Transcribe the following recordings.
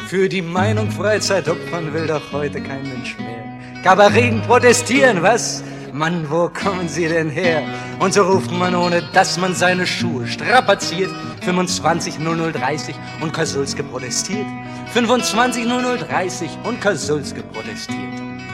Für die Meinung Freizeit opfern will doch heute kein Mensch mehr. Kabareten protestieren, was? Mann, wo kommen Sie denn her? Und so ruft man, ohne dass man seine Schuhe strapaziert, 25:00:30 und Kasulske protestiert. 25:00:30 und Kasulske protestiert.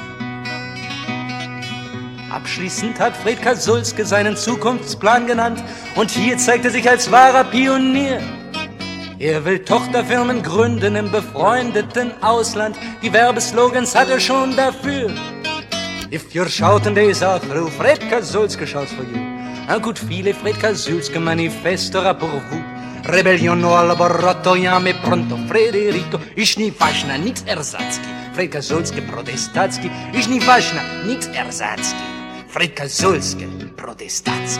Abschließend hat Fred Kasulske seinen Zukunftsplan genannt und hier zeigt er sich als wahrer Pionier. Er will Tochterfirmen gründen im befreundeten Ausland. Die Werbeslogans hat er schon dafür. If you're shouting days are through, Fred Kasulske shouts for you. Un coup de fil et Fred Kasulske manifestera pour vous. Rebellion no alboroto, ja me pronto, Frederico. Ich nie faschna, nix Ersatzki. Fred Kasulske protestatski. Ich nie faschna, nix Ersatzki. Fred Kasulske protestatski.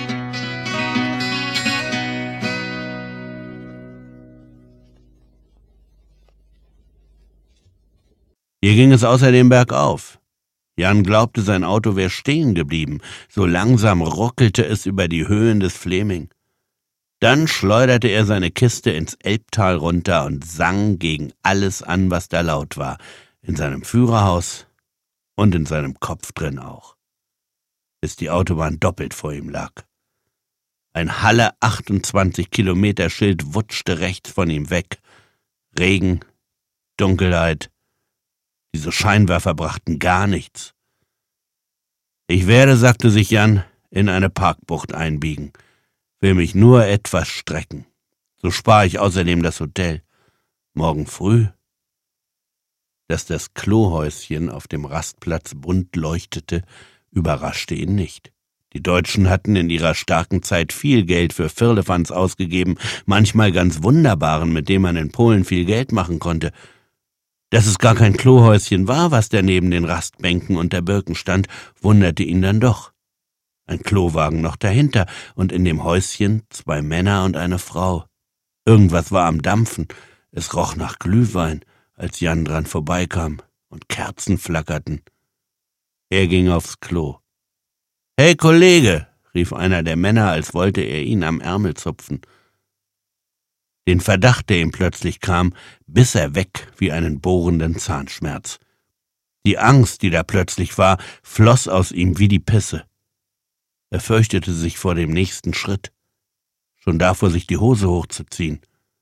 Hier ging es außerdem bergauf. Jan glaubte, sein Auto wäre stehen geblieben. So langsam ruckelte es über die Höhen des Fleming. Dann schleuderte er seine Kiste ins Elbtal runter und sang gegen alles an, was da laut war. In seinem Führerhaus und in seinem Kopf drin auch. Bis die Autobahn doppelt vor ihm lag. Ein Halle 28 Kilometer Schild wutschte rechts von ihm weg. Regen, Dunkelheit. Diese Scheinwerfer brachten gar nichts. Ich werde, sagte sich Jan, in eine Parkbucht einbiegen. Will mich nur etwas strecken. So spare ich außerdem das Hotel. Morgen früh. Dass das Klohäuschen auf dem Rastplatz bunt leuchtete, überraschte ihn nicht. Die Deutschen hatten in ihrer starken Zeit viel Geld für Firlefanz ausgegeben, manchmal ganz wunderbaren, mit dem man in Polen viel Geld machen konnte. Dass es gar kein Klohäuschen war, was da neben den Rastbänken und der Birken stand, wunderte ihn dann doch. Ein Klowagen noch dahinter und in dem Häuschen 2 Männer und eine Frau. Irgendwas war am Dampfen, es roch nach Glühwein, als Jan dran vorbeikam, und Kerzen flackerten. Er ging aufs Klo. »Hey Kollege«, rief einer der Männer, als wollte er ihn am Ärmel zupfen. Den Verdacht, der ihm plötzlich kam, biss er weg wie einen bohrenden Zahnschmerz. Die Angst, die da plötzlich war, floss aus ihm wie die Pisse. Er fürchtete sich vor dem nächsten Schritt, schon davor, sich die Hose hochzuziehen.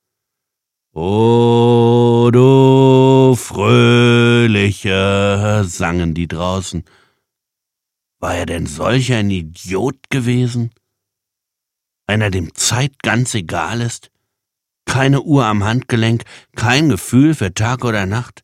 »O du Fröhliche«, sangen die draußen. War er denn solch ein Idiot gewesen? Einer, dem Zeit ganz egal ist? Keine Uhr am Handgelenk, kein Gefühl für Tag oder Nacht.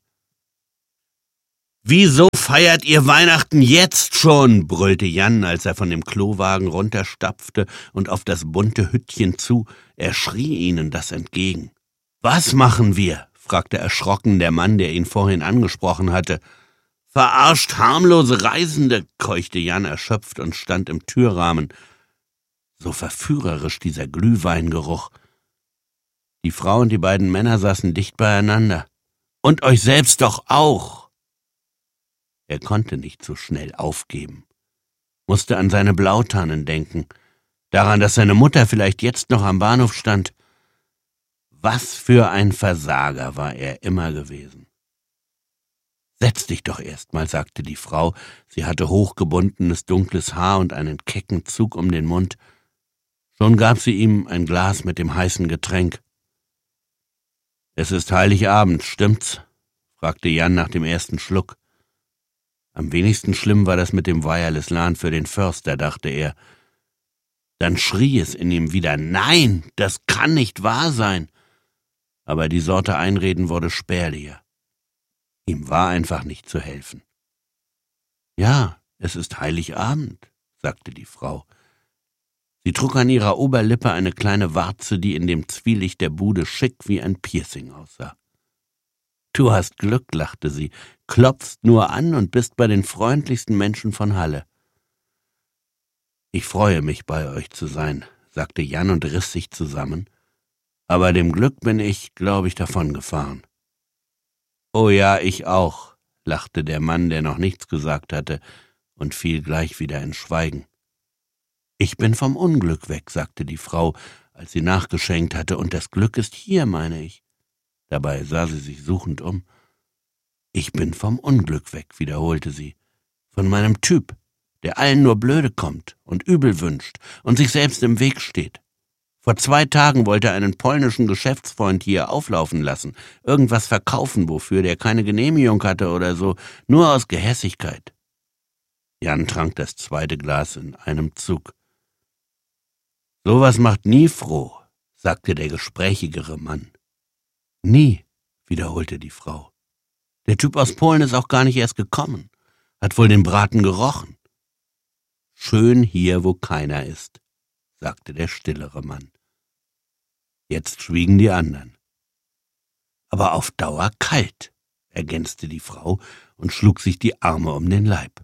»Wieso feiert ihr Weihnachten jetzt schon?« brüllte Jan, als er von dem Klowagen runterstapfte und auf das bunte Hüttchen zu. Er schrie ihnen das entgegen. »Was machen wir?« fragte erschrocken der Mann, der ihn vorhin angesprochen hatte. »Verarscht harmlose Reisende«, keuchte Jan erschöpft und stand im Türrahmen. So verführerisch dieser Glühweingeruch. Die Frau und die beiden Männer saßen dicht beieinander. »Und euch selbst doch auch!« Er konnte nicht so schnell aufgeben, musste an seine Blautannen denken, daran, dass seine Mutter vielleicht jetzt noch am Bahnhof stand. Was für ein Versager war er immer gewesen. »Setz dich doch erst mal«, sagte die Frau. Sie hatte hochgebundenes, dunkles Haar und einen kecken Zug um den Mund. Schon gab sie ihm ein Glas mit dem heißen Getränk. »Es ist Heiligabend, stimmt's?« fragte Jan nach dem ersten Schluck. Am wenigsten schlimm war das mit dem Wireless LAN für den Förster, dachte er. Dann schrie es in ihm wieder, »Nein, das kann nicht wahr sein!« Aber die Sorte Einreden wurde spärlicher. Ihm war einfach nicht zu helfen. »Ja, es ist Heiligabend«, sagte die Frau. Sie trug an ihrer Oberlippe eine kleine Warze, die in dem Zwielicht der Bude schick wie ein Piercing aussah. »Du hast Glück«, lachte sie, »klopfst nur an und bist bei den freundlichsten Menschen von Halle.« »Ich freue mich, bei euch zu sein«, sagte Jan und riss sich zusammen. »Aber dem Glück bin ich, glaube ich, davongefahren.« »Oh ja, ich auch«, lachte der Mann, der noch nichts gesagt hatte, und fiel gleich wieder in Schweigen. »Ich bin vom Unglück weg«, sagte die Frau, als sie nachgeschenkt hatte, »und das Glück ist hier, meine ich. Dabei sah sie sich suchend um. »Ich bin vom Unglück weg«, wiederholte sie. »Von meinem Typ, der allen nur blöde kommt und übel wünscht und sich selbst im Weg steht. Vor 2 Tagen wollte er einen polnischen Geschäftsfreund hier auflaufen lassen, irgendwas verkaufen, wofür der keine Genehmigung hatte oder so, nur aus Gehässigkeit.« Jan trank das 2. Glas in einem Zug. »Sowas macht nie froh«, sagte der gesprächigere Mann. »Nie«, wiederholte die Frau. »Der Typ aus Polen ist auch gar nicht erst gekommen, hat wohl den Braten gerochen.« »Schön hier, wo keiner ist«, sagte der stillere Mann. Jetzt schwiegen die anderen. »Aber auf Dauer kalt«, ergänzte die Frau und schlug sich die Arme um den Leib.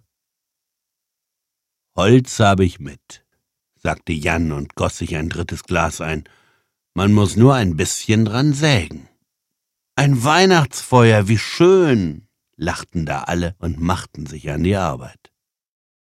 »Holz habe ich mit«, sagte Jan und goss sich ein 3. Glas ein. »Man muss nur ein bisschen dran sägen.« »Ein Weihnachtsfeuer, wie schön«, lachten da alle und machten sich an die Arbeit.